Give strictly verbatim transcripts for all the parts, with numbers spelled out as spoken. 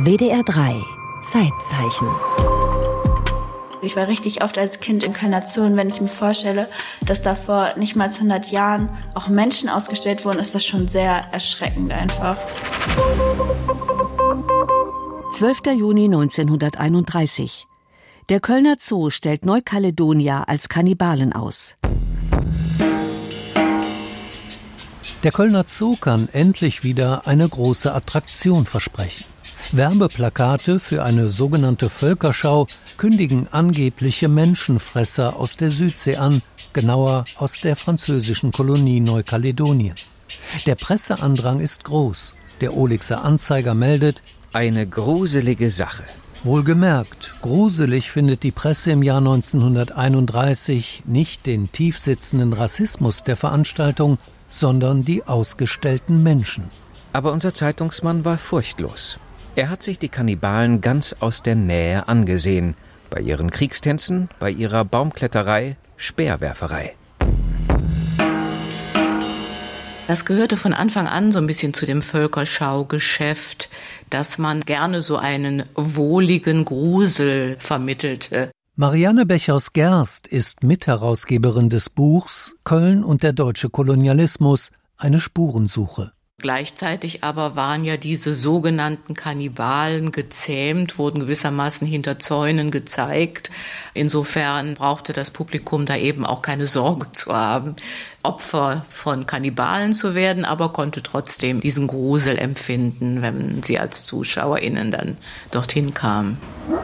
W D R drei Zeitzeichen. Ich war richtig oft als Kind in Kölner Zoo und wenn ich mir vorstelle, dass da vor nicht mal hundert Jahren auch Menschen ausgestellt wurden, ist das schon sehr erschreckend einfach. zwölfter Juni neunzehnhunderteinunddreißig. Der Kölner Zoo stellt Neukaledonier als Kannibalen aus. Der Kölner Zoo kann endlich wieder eine große Attraktion versprechen. Werbeplakate für eine sogenannte Völkerschau kündigen angebliche Menschenfresser aus der Südsee an, genauer aus der französischen Kolonie Neukaledonien. Der Presseandrang ist groß. Der Olixer Anzeiger meldet: Eine gruselige Sache. Wohlgemerkt, gruselig findet die Presse im Jahr neunzehnhunderteinunddreißig nicht den tiefsitzenden Rassismus der Veranstaltung, sondern die ausgestellten Menschen. Aber unser Zeitungsmann war furchtlos. Er hat sich die Kannibalen ganz aus der Nähe angesehen. Bei ihren Kriegstänzen, bei ihrer Baumkletterei, Speerwerferei. Das gehörte von Anfang an so ein bisschen zu dem Völkerschaugeschäft, dass man gerne so einen wohligen Grusel vermittelte. Marianne Bechaus-Gerst ist Mitherausgeberin des Buchs Köln und der deutsche Kolonialismus, eine Spurensuche. Gleichzeitig aber waren ja diese sogenannten Kannibalen gezähmt, wurden gewissermaßen hinter Zäunen gezeigt. Insofern brauchte das Publikum da eben auch keine Sorge zu haben, Opfer von Kannibalen zu werden, aber konnte trotzdem diesen Grusel empfinden, wenn sie als ZuschauerInnen dann dorthin kamen.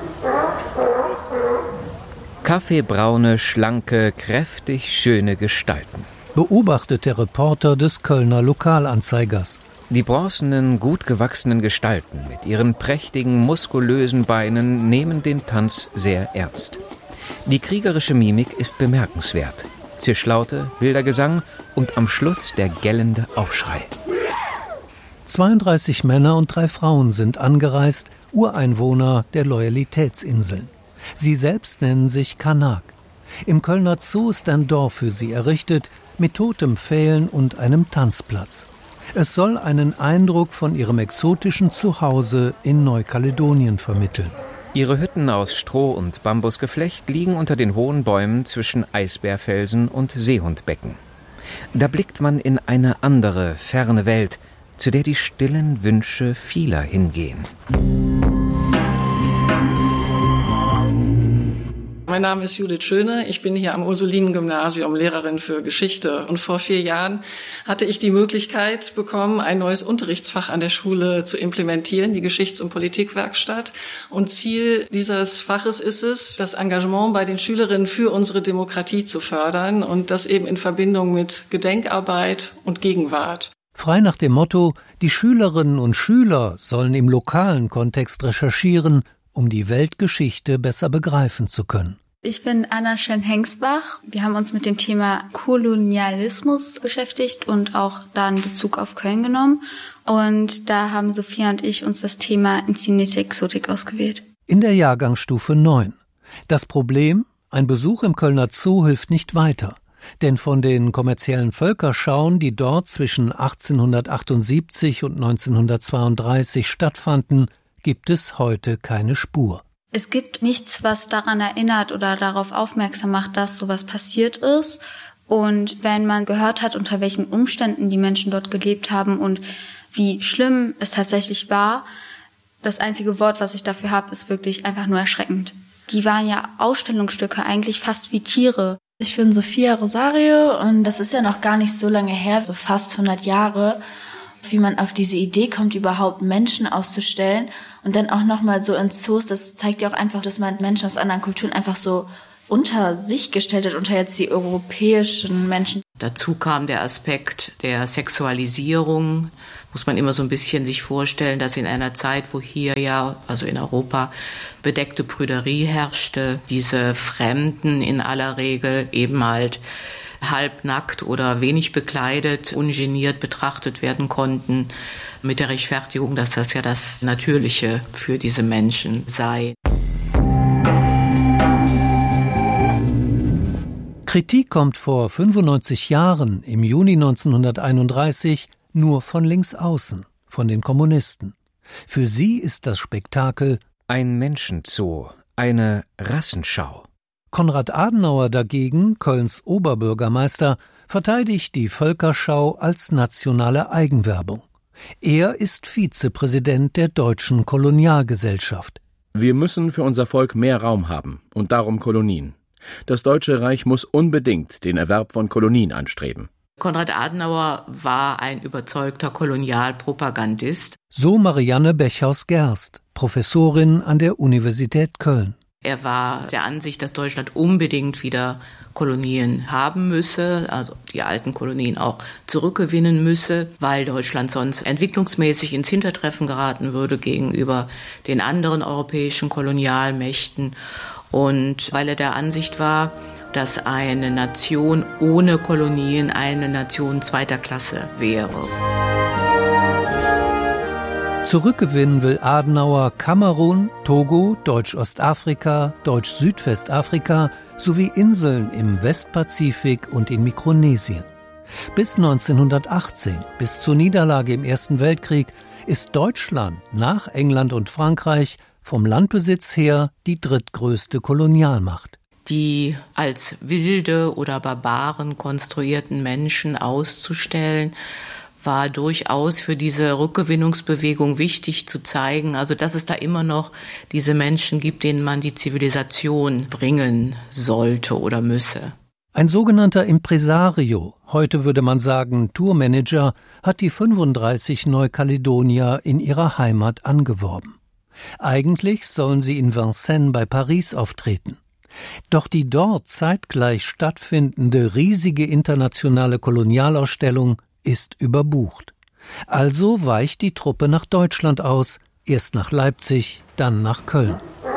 Kaffeebraune, schlanke, kräftig schöne Gestalten. Beobachtet der Reporter des Kölner Lokalanzeigers. Die bronzenen, gut gewachsenen Gestalten mit ihren prächtigen, muskulösen Beinen nehmen den Tanz sehr ernst. Die kriegerische Mimik ist bemerkenswert. Zischlaute, wilder Gesang und am Schluss der gellende Aufschrei. zweiunddreißig Männer und drei Frauen sind angereist, Ureinwohner der Loyalitätsinseln. Sie selbst nennen sich Kanak. Im Kölner Zoo ist ein Dorf für sie errichtet, mit Totempfählen und einem Tanzplatz. Es soll einen Eindruck von ihrem exotischen Zuhause in Neukaledonien vermitteln. Ihre Hütten aus Stroh und Bambusgeflecht liegen unter den hohen Bäumen zwischen Eisbärfelsen und Seehundbecken. Da blickt man in eine andere, ferne Welt, zu der die stillen Wünsche vieler hingehen. Mein Name ist Judith Schöne, ich bin hier am Ursulinen-Gymnasium Lehrerin für Geschichte und vor vier Jahren hatte ich die Möglichkeit bekommen, ein neues Unterrichtsfach an der Schule zu implementieren, die Geschichts- und Politikwerkstatt. Und Ziel dieses Faches ist es, das Engagement bei den Schülerinnen für unsere Demokratie zu fördern und das eben in Verbindung mit Gedenkarbeit und Gegenwart. Frei nach dem Motto, die Schülerinnen und Schüler sollen im lokalen Kontext recherchieren, um die Weltgeschichte besser begreifen zu können. Ich bin Anna Schön-Hengsbach. Wir haben uns mit dem Thema Kolonialismus beschäftigt und auch da einen Bezug auf Köln genommen. Und da haben Sophia und ich uns das Thema inszenierte Exotik ausgewählt. In der Jahrgangsstufe neun. Das Problem? Ein Besuch im Kölner Zoo hilft nicht weiter. Denn von den kommerziellen Völkerschauen, die dort zwischen achtzehnhundertachtundsiebzig und neunzehnhundertzweiunddreißig stattfanden, gibt es heute keine Spur. Es gibt nichts, was daran erinnert oder darauf aufmerksam macht, dass sowas passiert ist. Und wenn man gehört hat, unter welchen Umständen die Menschen dort gelebt haben und wie schlimm es tatsächlich war, das einzige Wort, was ich dafür habe, ist wirklich einfach nur erschreckend. Die waren ja Ausstellungsstücke, eigentlich fast wie Tiere. Ich bin Sophia Rosario und das ist ja noch gar nicht so lange her, so fast hundert Jahre, wie man auf diese Idee kommt, überhaupt Menschen auszustellen und dann auch nochmal so in Zoos. Das zeigt ja auch einfach, dass man Menschen aus anderen Kulturen einfach so unter sich gestellt hat, unter jetzt die europäischen Menschen. Dazu kam der Aspekt der Sexualisierung. Muss man immer so ein bisschen sich vorstellen, dass in einer Zeit, wo hier ja, also in Europa, bedeckte Prüderie herrschte, diese Fremden in aller Regel eben halt halbnackt oder wenig bekleidet, ungeniert betrachtet werden konnten, mit der Rechtfertigung, dass das ja das Natürliche für diese Menschen sei. Kritik kommt vor fünfundneunzig Jahren, im Juni neunzehnhunderteinunddreißig, nur von links außen, von den Kommunisten. Für sie ist das Spektakel ein Menschenzoo, eine Rassenschau. Konrad Adenauer dagegen, Kölns Oberbürgermeister, verteidigt die Völkerschau als nationale Eigenwerbung. Er ist Vizepräsident der Deutschen Kolonialgesellschaft. Wir müssen für unser Volk mehr Raum haben und darum Kolonien. Das Deutsche Reich muss unbedingt den Erwerb von Kolonien anstreben. Konrad Adenauer war ein überzeugter Kolonialpropagandist. So Marianne Beckhaus-Gerst, Professorin an der Universität Köln. Er war der Ansicht, dass Deutschland unbedingt wieder Kolonien haben müsse, also die alten Kolonien auch zurückgewinnen müsse, weil Deutschland sonst entwicklungsmäßig ins Hintertreffen geraten würde gegenüber den anderen europäischen Kolonialmächten und weil er der Ansicht war, dass eine Nation ohne Kolonien eine Nation zweiter Klasse wäre. Zurückgewinnen will Adenauer Kamerun, Togo, Deutsch-Ostafrika, Deutsch-Südwestafrika sowie Inseln im Westpazifik und in Mikronesien. Bis neunzehnhundertachtzehn, bis zur Niederlage im Ersten Weltkrieg, ist Deutschland nach England und Frankreich vom Landbesitz her die drittgrößte Kolonialmacht. Die als wilde oder Barbaren konstruierten Menschen auszustellen, war durchaus für diese Rückgewinnungsbewegung wichtig zu zeigen, also dass es da immer noch diese Menschen gibt, denen man die Zivilisation bringen sollte oder müsse. Ein sogenannter Impresario, heute würde man sagen Tourmanager, hat die fünfunddreißig Neukaledonier in ihrer Heimat angeworben. Eigentlich sollen sie in Vincennes bei Paris auftreten. Doch die dort zeitgleich stattfindende riesige internationale Kolonialausstellung ist überbucht. Also weicht die Truppe nach Deutschland aus, erst nach Leipzig, dann nach Köln.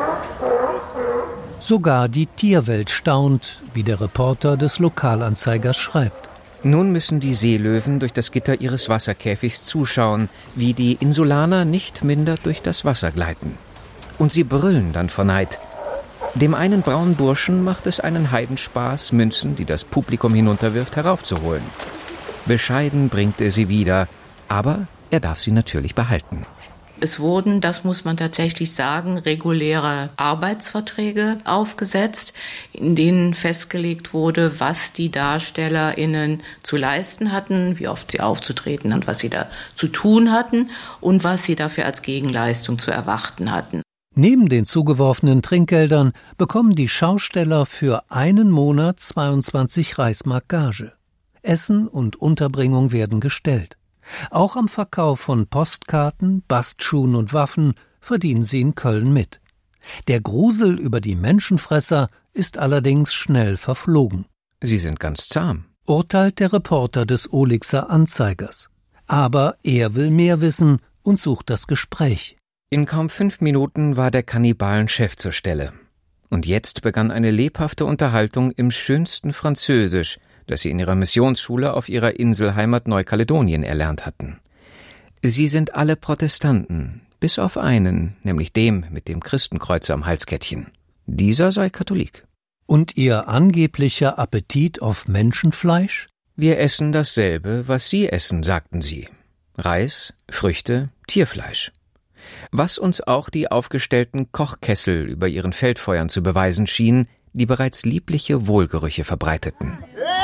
Sogar die Tierwelt staunt, wie der Reporter des Lokalanzeigers schreibt. Nun müssen die Seelöwen durch das Gitter ihres Wasserkäfigs zuschauen, wie die Insulaner nicht minder durch das Wasser gleiten. Und sie brüllen dann vor Neid. Dem einen braunen Burschen macht es einen Heidenspaß, Münzen, die das Publikum hinunterwirft, heraufzuholen. Bescheiden bringt er sie wieder, aber er darf sie natürlich behalten. Es wurden, das muss man tatsächlich sagen, reguläre Arbeitsverträge aufgesetzt, in denen festgelegt wurde, was die DarstellerInnen zu leisten hatten, wie oft sie aufzutreten und was sie da zu tun hatten und was sie dafür als Gegenleistung zu erwarten hatten. Neben den zugeworfenen Trinkgeldern bekommen die Schausteller für einen Monat zweiundzwanzig Reichsmark Gage. Essen und Unterbringung werden gestellt. Auch am Verkauf von Postkarten, Bastschuhen und Waffen verdienen sie in Köln mit. Der Grusel über die Menschenfresser ist allerdings schnell verflogen. Sie sind ganz zahm, urteilt der Reporter des Olixer Anzeigers. Aber er will mehr wissen und sucht das Gespräch. In kaum fünf Minuten war der Kannibalenchef zur Stelle. Und jetzt begann eine lebhafte Unterhaltung im schönsten Französisch, das sie in ihrer Missionsschule auf ihrer Inselheimat Neukaledonien erlernt hatten. Sie sind alle Protestanten, bis auf einen, nämlich dem mit dem Christenkreuz am Halskettchen. Dieser sei Katholik. Und ihr angeblicher Appetit auf Menschenfleisch? Wir essen dasselbe, was Sie essen, sagten sie. Reis, Früchte, Tierfleisch. Was uns auch die aufgestellten Kochkessel über ihren Feldfeuern zu beweisen schienen, die bereits liebliche Wohlgerüche verbreiteten.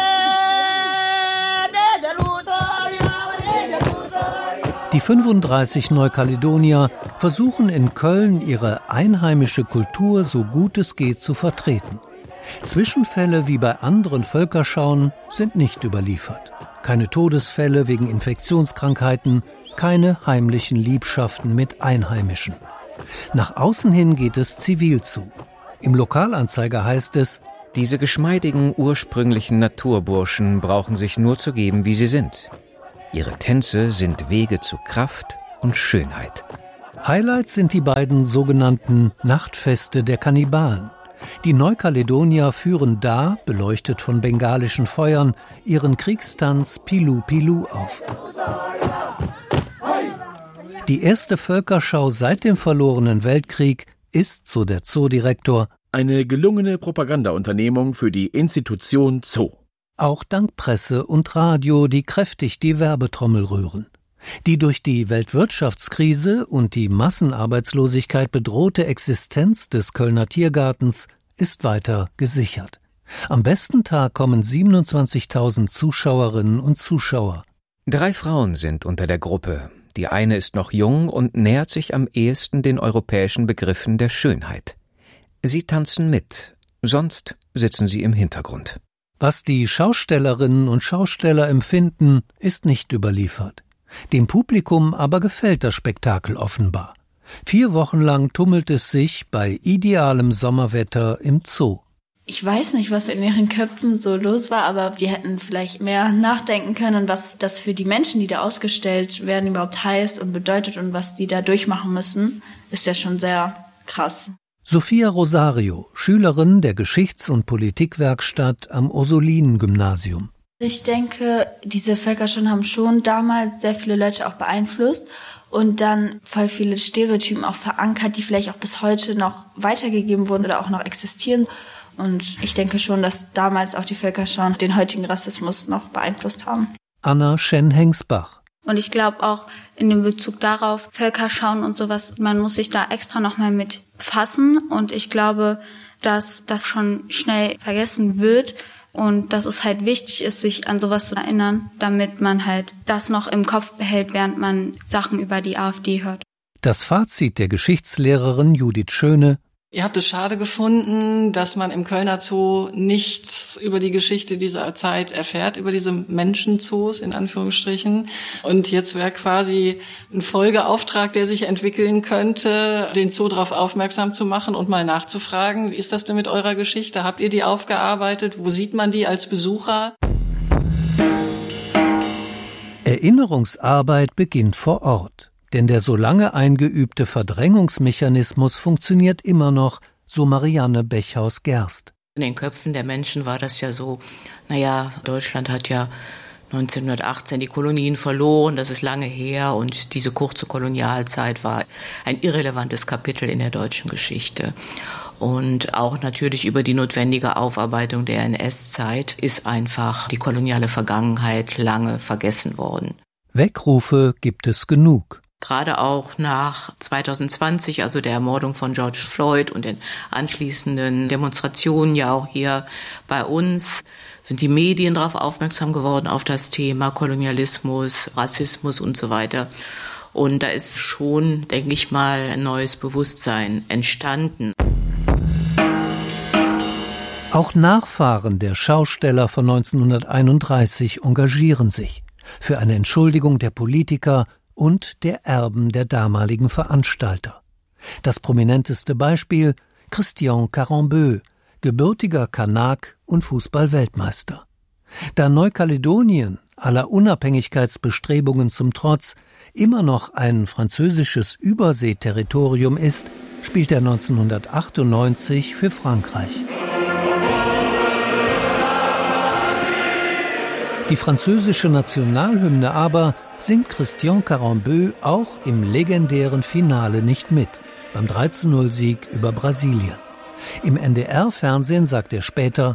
Die fünfunddreißig Neukaledonier versuchen in Köln ihre einheimische Kultur so gut es geht zu vertreten. Zwischenfälle wie bei anderen Völkerschauen sind nicht überliefert. Keine Todesfälle wegen Infektionskrankheiten, keine heimlichen Liebschaften mit Einheimischen. Nach außen hin geht es zivil zu. Im Lokalanzeiger heißt es: Diese geschmeidigen, ursprünglichen Naturburschen brauchen sich nur zu geben, wie sie sind. Ihre Tänze sind Wege zu Kraft und Schönheit. Highlights sind die beiden sogenannten Nachtfeste der Kannibalen. Die Neukaledonier führen da, beleuchtet von bengalischen Feuern, ihren Kriegstanz Pilu Pilu auf. Die erste Völkerschau seit dem verlorenen Weltkrieg ist, so der Zoodirektor, eine gelungene Propagandaunternehmung für die Institution Zoo. Auch dank Presse und Radio, die kräftig die Werbetrommel rühren. Die durch die Weltwirtschaftskrise und die Massenarbeitslosigkeit bedrohte Existenz des Kölner Tiergartens ist weiter gesichert. Am besten Tag kommen siebenundzwanzigtausend Zuschauerinnen und Zuschauer. Drei Frauen sind unter der Gruppe. Die eine ist noch jung und nähert sich am ehesten den europäischen Begriffen der Schönheit. Sie tanzen mit, sonst sitzen sie im Hintergrund. Was die Schaustellerinnen und Schausteller empfinden, ist nicht überliefert. Dem Publikum aber gefällt das Spektakel offenbar. Vier Wochen lang tummelt es sich bei idealem Sommerwetter im Zoo. Ich weiß nicht, was in ihren Köpfen so los war, aber die hätten vielleicht mehr nachdenken können, was das für die Menschen, die da ausgestellt werden, überhaupt heißt und bedeutet und was die da durchmachen müssen, ist ja schon sehr krass. Sophia Rosario, Schülerin der Geschichts- und Politikwerkstatt am Ursulinen-Gymnasium. Ich denke, diese Völkerschau haben schon damals sehr viele Leute auch beeinflusst und dann voll viele Stereotypen auch verankert, die vielleicht auch bis heute noch weitergegeben wurden oder auch noch existieren. Und ich denke schon, dass damals auch die Völkerschau den heutigen Rassismus noch beeinflusst haben. Anna Schen-Hengsbach. Und ich glaube auch in dem Bezug darauf, Völkerschauen und sowas, man muss sich da extra nochmal mit befassen. Und ich glaube, dass das schon schnell vergessen wird und dass es halt wichtig ist, sich an sowas zu erinnern, damit man halt das noch im Kopf behält, während man Sachen über die AfD hört. Das Fazit der Geschichtslehrerin Judith Schöne: Ihr habt es schade gefunden, dass man im Kölner Zoo nichts über die Geschichte dieser Zeit erfährt, über diese Menschenzoos in Anführungsstrichen. Und jetzt wäre quasi ein Folgeauftrag, der sich entwickeln könnte, den Zoo darauf aufmerksam zu machen und mal nachzufragen, wie ist das denn mit eurer Geschichte? Habt ihr die aufgearbeitet? Wo sieht man die als Besucher? Erinnerungsarbeit beginnt vor Ort. Denn der so lange eingeübte Verdrängungsmechanismus funktioniert immer noch, so Marianne Bechhaus-Gerst. In den Köpfen der Menschen war das ja so, naja, Deutschland hat ja neunzehnhundertachtzehn die Kolonien verloren, das ist lange her und diese kurze Kolonialzeit war ein irrelevantes Kapitel in der deutschen Geschichte. Und auch natürlich über die notwendige Aufarbeitung der N S-Zeit ist einfach die koloniale Vergangenheit lange vergessen worden. Wegrufe gibt es genug. Gerade auch nach zwanzig zwanzig, also der Ermordung von George Floyd und den anschließenden Demonstrationen ja auch hier bei uns, sind die Medien darauf aufmerksam geworden, auf das Thema Kolonialismus, Rassismus und so weiter. Und da ist schon, denke ich mal, ein neues Bewusstsein entstanden. Auch Nachfahren der Schausteller von neunzehnhunderteinunddreißig engagieren sich für eine Entschuldigung der Politiker und der Erben der damaligen Veranstalter. Das prominenteste Beispiel: Christian Carambeau, gebürtiger Kanak und Fußball-Weltmeister. Da Neukaledonien aller Unabhängigkeitsbestrebungen zum Trotz immer noch ein französisches Überseeterritorium ist, spielt er neunzehnhundertachtundneunzig für Frankreich. Die französische Nationalhymne aber singt Christian Carambeau auch im legendären Finale nicht mit, beim drei zu null Sieg über Brasilien. Im N D R-Fernsehen sagt er später: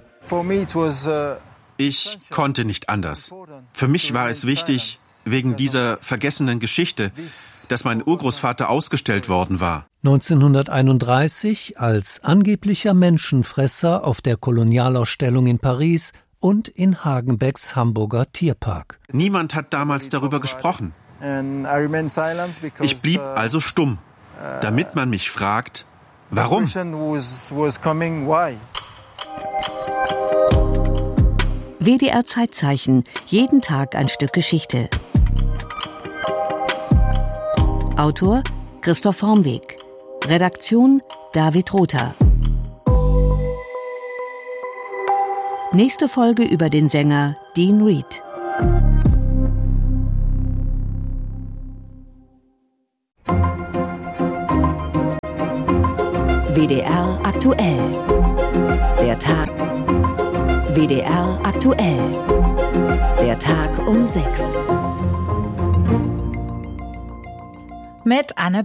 Ich konnte nicht anders. Für mich war es wichtig, wegen dieser vergessenen Geschichte, dass mein Urgroßvater ausgestellt worden war. neunzehnhunderteinunddreißig als angeblicher Menschenfresser auf der Kolonialausstellung in Paris und in Hagenbecks Hamburger Tierpark. Niemand hat damals darüber gesprochen. Ich blieb also stumm, damit man mich fragt, warum? W D R Zeitzeichen, jeden Tag ein Stück Geschichte. Autor Christoph Hornweg. Redaktion David Rother. Nächste Folge über den Sänger Dean Reed. W D R aktuell. Der Tag. W D R aktuell. Der Tag um sechs. Mit Anne